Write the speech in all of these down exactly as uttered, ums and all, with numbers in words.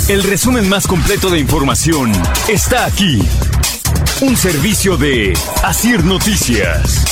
El resumen más completo de información está aquí. Un servicio de Asir Noticias.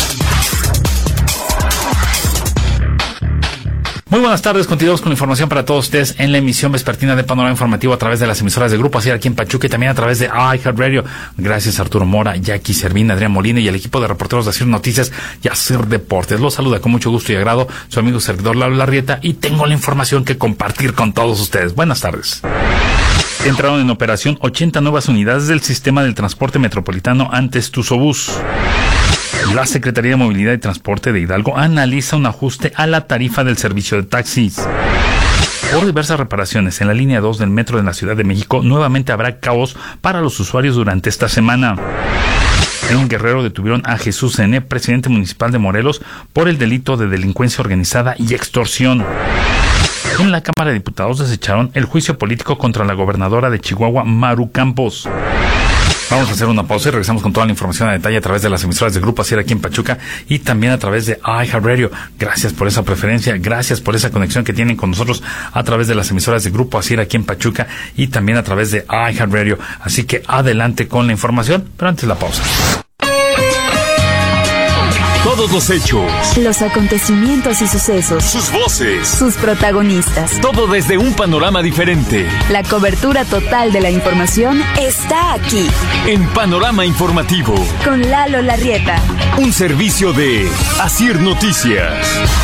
Muy buenas tardes, continuamos con la información para todos ustedes en la emisión vespertina de Panorama Informativo a través de las emisoras de Grupo Asir aquí en Pachuca y también a través de iHeartRadio. Gracias a Arturo Mora, Jackie Servín, Adrián Molina y el equipo de reporteros de Asir Noticias y Asir Deportes. Los saluda con mucho gusto y agrado su amigo servidor Lalo Larrieta y tengo la información que compartir con todos ustedes. Buenas tardes. Entraron en operación ochenta nuevas unidades del sistema del transporte metropolitano antes Tuzobús. La Secretaría de Movilidad y Transporte de Hidalgo analiza un ajuste a la tarifa del servicio de taxis. Por diversas reparaciones en la línea dos del metro de la Ciudad de México, nuevamente habrá caos para los usuarios durante esta semana. En Guerrero detuvieron a Jesús N., presidente municipal de Morelos, por el delito de delincuencia organizada y extorsión. En la Cámara de Diputados desecharon el juicio político contra la gobernadora de Chihuahua, Maru Campos. Vamos a hacer una pausa y regresamos con toda la información a detalle a través de las emisoras de Grupo Asir aquí en Pachuca y también a través de iHeartRadio. Gracias por esa preferencia, gracias por esa conexión que tienen con nosotros a través de las emisoras de Grupo Asir aquí en Pachuca y también a través de iHeartRadio. Así que adelante con la información, pero antes la pausa. Todos los hechos, los acontecimientos y sucesos, sus voces, sus protagonistas, todo desde un panorama diferente. La cobertura total de la información está aquí, en Panorama Informativo, con Lalo Larrieta. Un servicio de Asir Noticias.